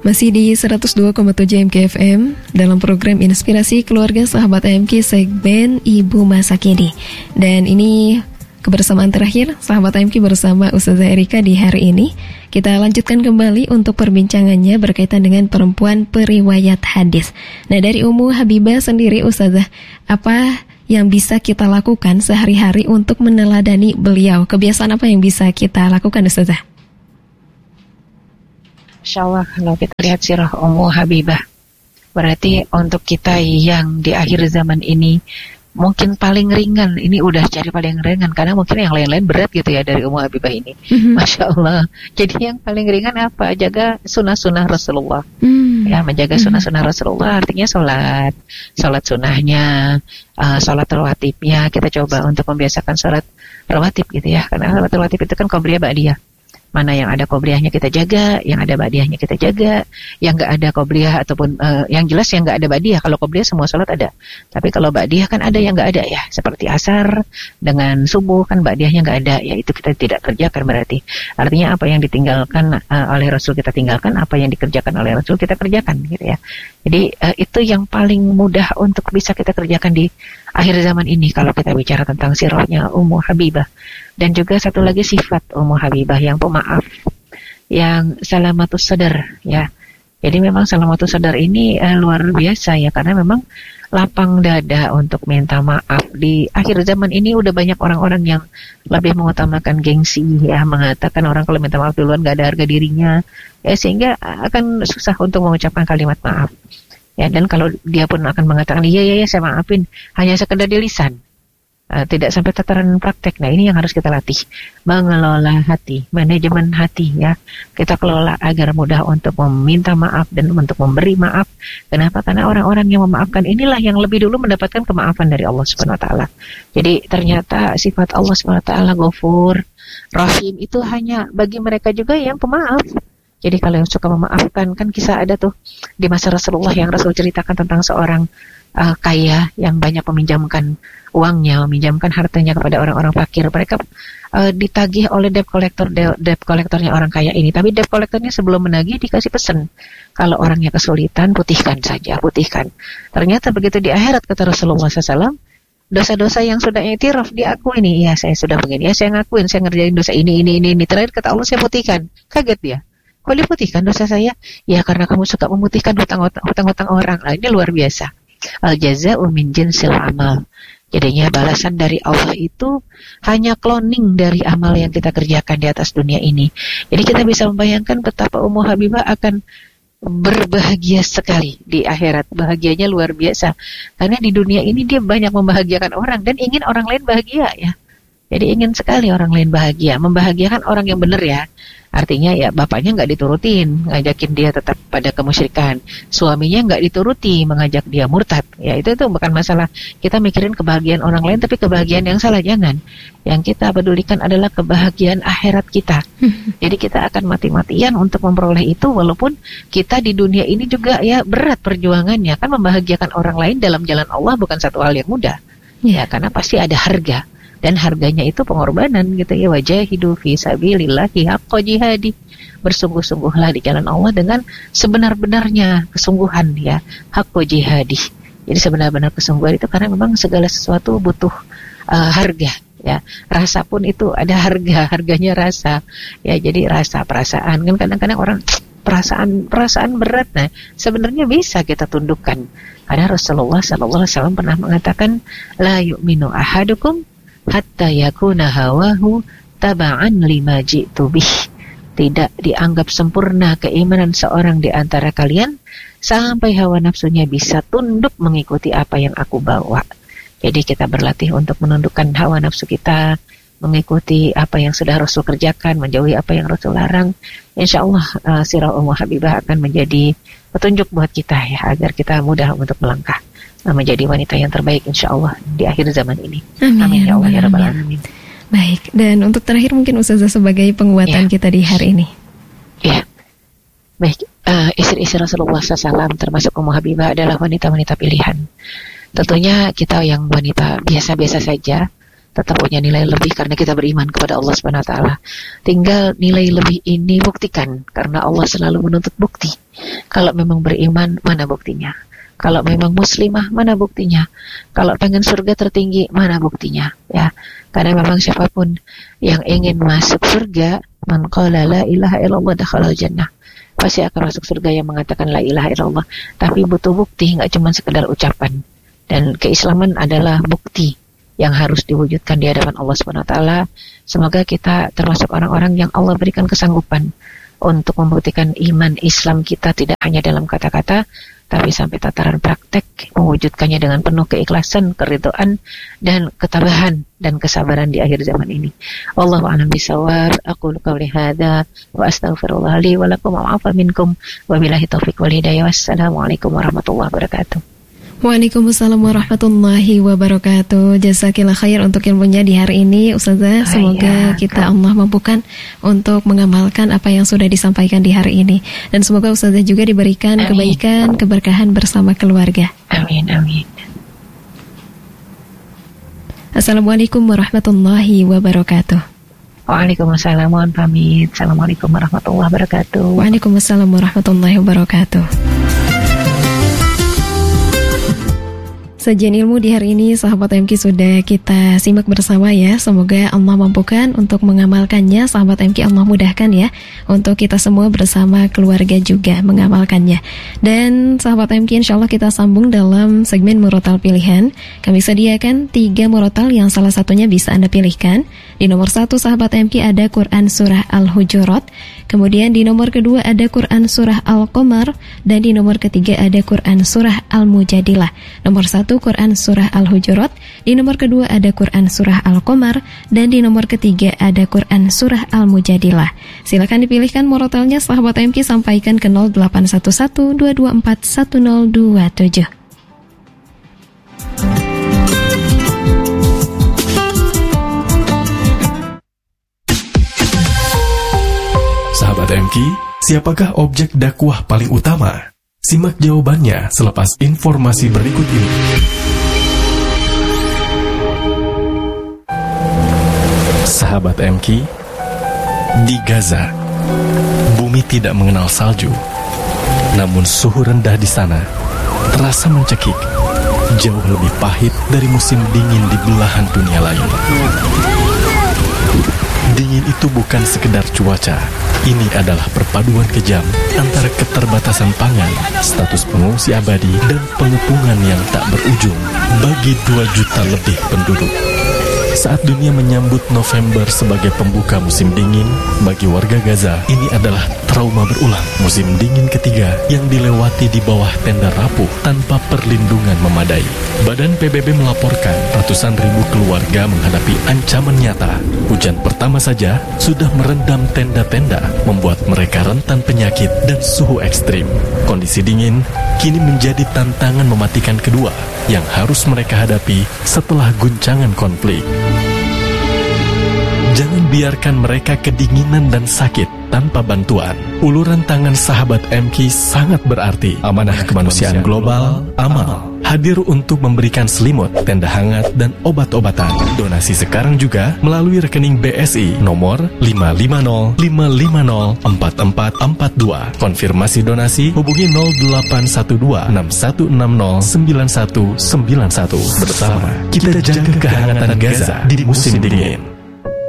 Masih di 102,7 MKFM dalam program Inspirasi Keluarga Sahabat AMK segmen Ibu Masa Kini. Dan ini kebersamaan terakhir Sahabat AMK bersama Ustazah Erika di hari ini. Kita lanjutkan kembali untuk perbincangannya berkaitan dengan perempuan periwayat hadis. Nah, dari Ummu Habibah sendiri, Ustazah, apa yang bisa kita lakukan sehari-hari untuk meneladani beliau? Kebiasaan apa yang bisa kita lakukan, Ustazah? Insya Allah kalau kita lihat sirah Ummu Habibah, berarti untuk kita yang di akhir zaman ini mungkin paling ringan, ini udah cari paling ringan, karena mungkin yang lain-lain berat gitu ya dari Ummu Habibah ini. Masya Allah. Jadi yang paling ringan apa? Jaga sunnah-sunnah Rasulullah. Ya, menjaga sunnah-sunnah Rasulullah artinya sholat sunnahnya, sholat rawatibnya. Kita coba untuk membiasakan sholat rawatib gitu ya, karena sholat rawatib itu kan qobliyah ba'diyah. Mana yang ada qobliyahnya kita jaga, yang ada ba'diyahnya kita jaga, yang nggak ada qobliyah ataupun yang jelas yang nggak ada ba'diyah. Kalau qobliyah semua sholat ada, tapi kalau ba'diyah kan ada yang nggak ada ya, seperti asar dengan subuh kan ba'diyahnya nggak ada, ya itu kita tidak kerjakan berarti. Artinya apa yang ditinggalkan oleh Rasul kita tinggalkan, apa yang dikerjakan oleh Rasul kita kerjakan gitu ya. Jadi itu yang paling mudah untuk bisa kita kerjakan di akhir zaman ini kalau kita bicara tentang sirahnya Ummu Habibah. Dan juga satu lagi sifat Ummu Habibah yang pemaaf, yang salamatus sadar ya. Jadi memang salamatus sadar ini luar biasa ya, karena memang lapang dada untuk minta maaf. Di akhir zaman ini udah banyak orang-orang yang lebih mengutamakan gengsi ya, mengatakan orang kalau minta maaf duluan gak ada harga dirinya ya, sehingga akan susah untuk mengucapkan kalimat maaf ya. Dan kalau dia pun akan mengatakan iya saya maafin, hanya sekedar di lisan, tidak sampai tataran praktek. Nah, ini yang harus kita latih, mengelola hati, manajemen hati ya. Kita kelola agar mudah untuk meminta maaf dan untuk memberi maaf. Kenapa? Karena orang-orang yang memaafkan inilah yang lebih dulu mendapatkan kemaafan dari Allah Subhanahu wa taala. Jadi ternyata sifat Allah Subhanahu wa taala Ghafur, Rahim itu hanya bagi mereka juga yang pemaaf. Jadi kalau yang suka memaafkan, kan kisah ada tuh di masa Rasulullah yang Rasul ceritakan tentang seorang kaya yang banyak meminjamkan uangnya, meminjamkan hartanya kepada orang-orang fakir. Mereka ditagih oleh debt kolektornya orang kaya ini. Tapi debt kolektornya sebelum menagih dikasih pesan, kalau orangnya kesulitan, putihkan saja, putihkan. Ternyata begitu di akhirat, kata Rasulullah SAW, dosa-dosa yang sudah iktiraf diakui nih, ya saya sudah begini, ya saya ngakuin, saya ngerjain dosa ini. Terakhir kata Allah, saya putihkan. Kaget dia. Kok diputihkan dosa saya? Ya karena kamu suka memutihkan hutang-hutang orang. Nah, ini luar biasa. Al-jaza'u min jinsil amal. Jadinya balasan dari Allah itu hanya cloning dari amal yang kita kerjakan di atas dunia ini. Jadi kita bisa membayangkan betapa Ummu Habibah akan berbahagia sekali di akhirat. Bahagianya luar biasa. Karena di dunia ini dia banyak membahagiakan orang dan ingin orang lain bahagia ya. Jadi ingin sekali orang lain bahagia, membahagiakan orang yang benar ya. Artinya ya bapaknya nggak diturutin, ngajakin dia tetap pada kemusyrikan. Suaminya nggak dituruti, mengajak dia murtad. Ya itu bukan masalah. Kita mikirin kebahagiaan orang lain, tapi kebahagiaan yang salah jangan. Yang kita pedulikan adalah kebahagiaan akhirat kita. Jadi kita akan mati-matian untuk memperoleh itu, walaupun kita di dunia ini juga ya berat perjuangannya. Kan membahagiakan orang lain dalam jalan Allah bukan satu hal yang mudah. Ya karena pasti ada harga. Dan harganya itu pengorbanan gitu ya. Wajahidu fi sabilillahi haqqa jihadi. Bersungguh-sungguhlah di jalan Allah dengan sebenar-benarnya kesungguhan ya. Haqqa jihadi. Jadi sebenar-benar kesungguhan itu karena memang segala sesuatu butuh harga ya. Rasa pun itu ada harganya rasa. Ya jadi rasa, perasaan kan kadang-kadang orang perasaan berat. Nah, sebenarnya bisa kita tundukkan. Karena Rasulullah SAW pernah mengatakan la yu'minu ahadukum hatta yakuna hawahu taba'an lima ji'tu bih. Tidak dianggap sempurna keimanan seorang di antara kalian sampai hawa nafsunya bisa tunduk mengikuti apa yang aku bawa. Jadi kita berlatih untuk menundukkan hawa nafsu kita, mengikuti apa yang sudah Rasul kerjakan, menjauhi apa yang Rasul larang. Insya Allah sirah Ummu Habibah akan menjadi petunjuk buat kita ya, agar kita mudah untuk melangkah menjadi wanita yang terbaik insya Allah di akhir zaman ini. Amin ya Allah ya Rabbal Alamin. Baik, dan untuk terakhir mungkin Ustazah sebagai penguatan kita di hari ini. Ya, baik. Istri-istri Rasulullah SAW termasuk Ummu Habibah adalah wanita-wanita pilihan. Tentunya kita yang wanita biasa-biasa saja, tetap punya nilai lebih karena kita beriman kepada Allah Subhanahu wa taala. Tinggal nilai lebih ini buktikan, karena Allah selalu menuntut bukti. Kalau memang beriman, mana buktinya? Kalau memang muslimah, mana buktinya? Kalau pengen surga tertinggi, mana buktinya? Ya, karena memang siapapun yang ingin masuk surga, man qala la ilaha illallah dakhala jannah, pasti akan masuk surga yang mengatakan la ilaha illallah. Tapi butuh bukti, nggak cuma sekedar ucapan. Dan keislaman adalah bukti yang harus diwujudkan di hadapan Allah SWT. Semoga kita termasuk orang-orang yang Allah berikan kesanggupan untuk membuktikan iman Islam kita tidak hanya dalam kata-kata, tapi sampai tataran praktek, mewujudkannya dengan penuh keikhlasan, keridhaan, dan ketabahan dan kesabaran di akhir zaman ini. Wallahu a'lam bishawab. Aqulu qouli hadza wa astaghfirullah li wa lakum wa afa minkum wa billahi taufiq wal hidayah. Wassalamualaikum warahmatullahi wabarakatuh. Waalaikumsalam warahmatullahi wabarakatuh. Jazakillah khair untuk ilmunya di hari ini, Ustazah. Semoga kita Allah mampukan untuk mengamalkan apa yang sudah disampaikan di hari ini. Dan semoga Ustazah juga diberikan kebaikan, keberkahan bersama keluarga. Amin, amin. Assalamualaikum warahmatullahi wabarakatuh. Waalaikumsalam, mohon pamit. Assalamualaikum warahmatullahi wabarakatuh. Waalaikumsalam warahmatullahi wabarakatuh. Sajian ilmu di hari ini sahabat MK sudah kita simak bersama ya. Semoga Allah mampukan untuk mengamalkannya. Sahabat MK, Allah mudahkan ya untuk kita semua bersama keluarga juga mengamalkannya. Dan sahabat MK, insya Allah kita sambung dalam segmen murotal pilihan. Kami sediakan 3 murotal yang salah satunya bisa Anda pilihkan. Di nomor 1 sahabat MK ada Quran Surah Al-Hujurat. Kemudian di nomor kedua ada Quran Surah Al-Qamar. Dan di nomor ketiga ada Quran Surah Al-Mujadilah. Nomor 1 Quran Surah Al-Hujurat, di nomor kedua ada Quran Surah Al-Qamar, dan di nomor ketiga ada Quran Surah Al-Mujadilah. Silakan dipilihkan murotalnya sahabat MK, sampaikan ke 0811-224-1027. Sahabat MK, siapakah objek dakwah paling utama? Simak jawabannya selepas informasi berikut ini. Sahabat MK, di Gaza, bumi tidak mengenal salju. Namun suhu rendah di sana terasa mencekik, jauh lebih pahit dari musim dingin di belahan dunia lain. Dingin itu bukan sekedar cuaca. Ini adalah perpaduan kejam antara keterbatasan pangan, status pengungsi abadi, dan pengepungan yang tak berujung bagi 2 juta lebih penduduk. Saat dunia menyambut November sebagai pembuka musim dingin, bagi warga Gaza, ini adalah trauma berulang. Musim dingin ketiga yang dilewati di bawah tenda rapuh tanpa perlindungan memadai. Badan PBB melaporkan ratusan ribu keluarga menghadapi ancaman nyata. Hujan pertama saja sudah merendam tenda-tenda, membuat mereka rentan penyakit dan suhu ekstrim. Kondisi dingin kini menjadi tantangan mematikan kedua yang harus mereka hadapi setelah guncangan konflik. Jangan biarkan mereka kedinginan dan sakit tanpa bantuan. Uluran tangan sahabat MK sangat berarti. Amanah Kemanusiaan Global, AMAL, hadir untuk memberikan selimut, tenda hangat, dan obat-obatan. Donasi sekarang juga melalui rekening BSI nomor 550-550-4442. Konfirmasi donasi hubungi 0812-6160-9191. Bersama kita jaga kehangatan Gaza di musim dingin.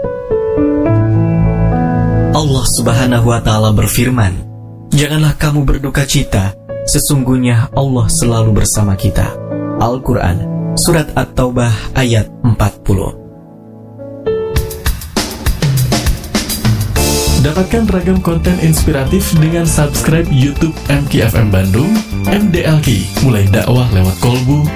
Allah Subhanahu wa Ta'ala berfirman, "Janganlah kamu berduka cita, sesungguhnya Allah selalu bersama kita." Al-Quran, Surat At-Taubah ayat 40. Dapatkan ragam konten inspiratif dengan subscribe YouTube MKFM Bandung, MDLK, mulai dakwah lewat kolbu,